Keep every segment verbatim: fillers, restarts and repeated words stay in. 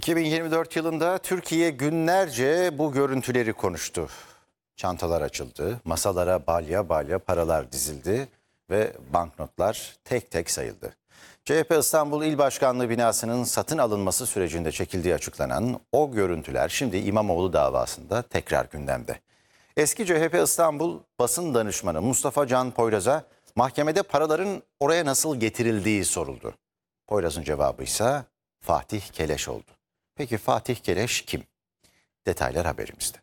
iki bin yirmi dört yılında Türkiye günlerce bu görüntüleri konuştu. Çantalar açıldı, masalara balya balya paralar dizildi ve banknotlar tek tek sayıldı. C H P İstanbul İl Başkanlığı binasının satın alınması sürecinde çekildiği açıklanan o görüntüler şimdi İmamoğlu davasında tekrar gündemde. Eski C H P İstanbul basın danışmanı Mustafa Can Poyraz'a mahkemede paraların oraya nasıl getirildiği soruldu. Poyraz'ın cevabı ise Fatih Keleş oldu. Peki Fatih Keleş kim? Detaylar haberimizde.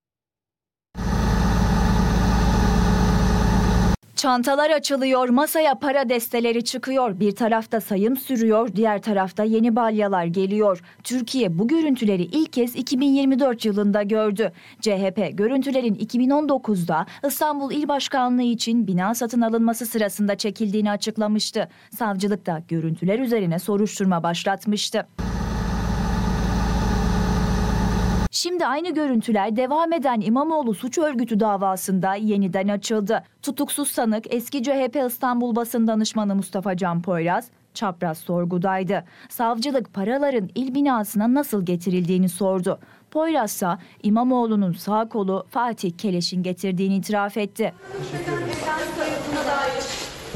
Çantalar açılıyor, masaya para desteleri çıkıyor. Bir tarafta sayım sürüyor, diğer tarafta yeni balyalar geliyor. Türkiye bu görüntüleri ilk kez iki bin yirmi dört yılında gördü. C H P görüntülerin iki bin on dokuzda İstanbul İl Başkanlığı için bina satın alınması sırasında çekildiğini açıklamıştı. Savcılık da görüntüler üzerine soruşturma başlatmıştı. Şimdi aynı görüntüler devam eden İmamoğlu suç örgütü davasında yeniden açıldı. Tutuksuz sanık eski C H P İstanbul basın danışmanı Mustafa Can Poyraz çapraz sorgudaydı. Savcılık paraların il binasına nasıl getirildiğini sordu. Poyraz ise İmamoğlu'nun sağ kolu Fatih Keleş'in getirdiğini itiraf etti.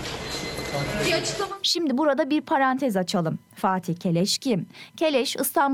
Şimdi burada bir parantez açalım. Fatih Keleş kim? Keleş İstanbul